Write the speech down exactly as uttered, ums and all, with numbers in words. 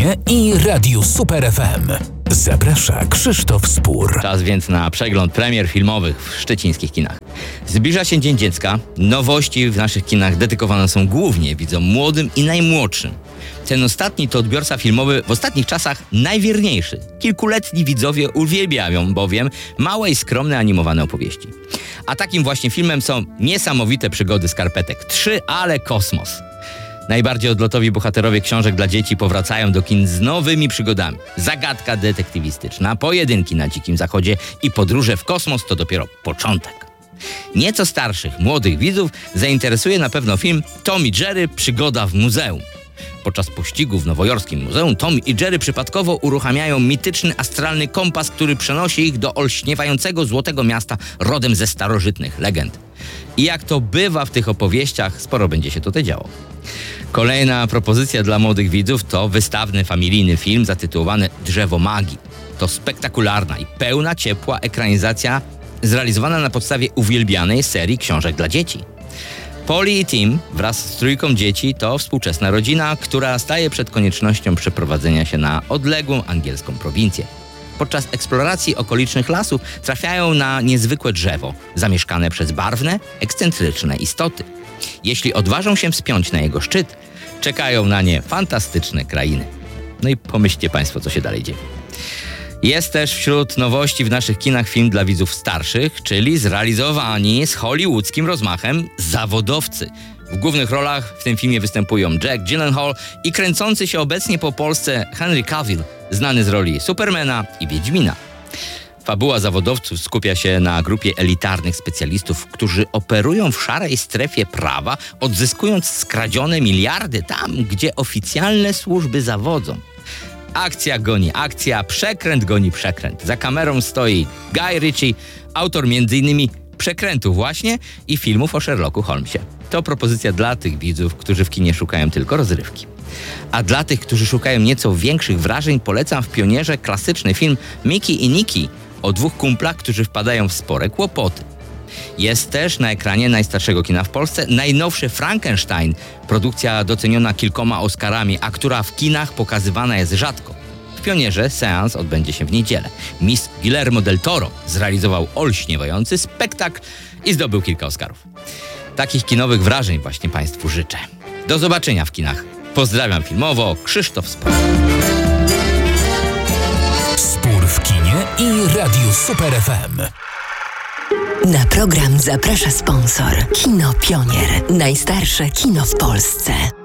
kinie i Radiu Super F M. Zaprasza Krzysztof Spór. Czas więc na przegląd premier filmowych w szczecińskich kinach. Zbliża się Dzień Dziecka. Nowości w naszych kinach dedykowane są głównie widzom młodym i najmłodszym. Ten ostatni to odbiorca filmowy w ostatnich czasach najwierniejszy. Kilkuletni widzowie uwielbiają bowiem małe i skromne animowane opowieści. A takim właśnie filmem są Niesamowite przygody skarpetek trzy, ale kosmos. Najbardziej odlotowi bohaterowie książek dla dzieci powracają do kin z nowymi przygodami. Zagadka detektywistyczna, pojedynki na dzikim zachodzie i podróże w kosmos to dopiero początek. Nieco starszych, młodych widzów zainteresuje na pewno film Tom i Jerry – Przygoda w muzeum. Podczas pościgu w nowojorskim muzeum Tom i Jerry przypadkowo uruchamiają mityczny astralny kompas, który przenosi ich do olśniewającego złotego miasta rodem ze starożytnych legend. I jak to bywa w tych opowieściach, sporo będzie się tutaj działo. Kolejna propozycja dla młodych widzów to wystawny, familijny film zatytułowany Drzewo Magii. To spektakularna i pełna ciepła ekranizacja zrealizowana na podstawie uwielbianej serii książek dla dzieci. Polly i Tim wraz z trójką dzieci to współczesna rodzina, która staje przed koniecznością przeprowadzenia się na odległą angielską prowincję. Podczas eksploracji okolicznych lasów trafiają na niezwykłe drzewo, zamieszkane przez barwne, ekscentryczne istoty. Jeśli odważą się wspiąć na jego szczyt, czekają na nie fantastyczne krainy. No i pomyślcie Państwo, co się dalej dzieje. Jest też wśród nowości w naszych kinach film dla widzów starszych, czyli zrealizowani z hollywoodzkim rozmachem zawodowcy. W głównych rolach w tym filmie występują Jack Gyllenhaal i kręcący się obecnie po Polsce Henry Cavill, znany z roli Supermana i Wiedźmina. Fabuła zawodowców skupia się na grupie elitarnych specjalistów, którzy operują w szarej strefie prawa, odzyskując skradzione miliardy tam, gdzie oficjalne służby zawodzą. Akcja goni akcja, przekręt goni przekręt. Za kamerą stoi Guy Ritchie, autor między innymi Przekrętu właśnie i filmów o Sherlocku Holmesie. To propozycja dla tych widzów, którzy w kinie szukają tylko rozrywki. A dla tych, którzy szukają nieco większych wrażeń, polecam w Pionierze klasyczny film Mickey i Nicky o dwóch kumplach, którzy wpadają w spore kłopoty. Jest też na ekranie najstarszego kina w Polsce najnowszy Frankenstein, produkcja doceniona kilkoma Oscarami, a która w kinach pokazywana jest rzadko. W Pionierze seans odbędzie się w niedzielę. Mistrz Guillermo del Toro zrealizował olśniewający spektakl i zdobył kilka Oscarów. Takich kinowych wrażeń właśnie Państwu życzę. Do zobaczenia w kinach. Pozdrawiam filmowo, Krzysztof Spór. Spór w kinie i Radiu Super F M. Na program zaprasza sponsor. Kino Pionier. Najstarsze kino w Polsce.